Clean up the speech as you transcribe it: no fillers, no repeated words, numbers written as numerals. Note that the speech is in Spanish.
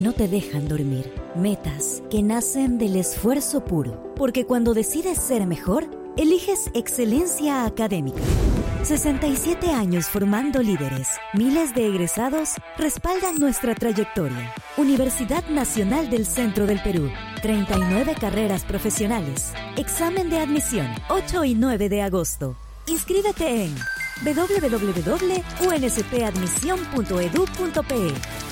No te dejan dormir. Metas que nacen del esfuerzo puro. Porque cuando decides ser mejor, eliges excelencia académica. 67 años formando líderes. Miles de egresados respaldan nuestra trayectoria. Universidad Nacional del Centro del Perú. 39 carreras profesionales. Examen de admisión, 8 y 9 de agosto. Inscríbete en www.unspadmisión.edu.pe.